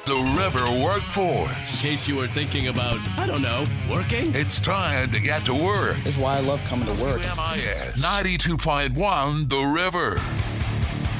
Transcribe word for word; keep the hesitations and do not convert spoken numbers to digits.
The River Workforce. In case you were thinking about, I don't know, working? It's time to get to work. That's why I love coming to work. W M I S ninety-two point one The River.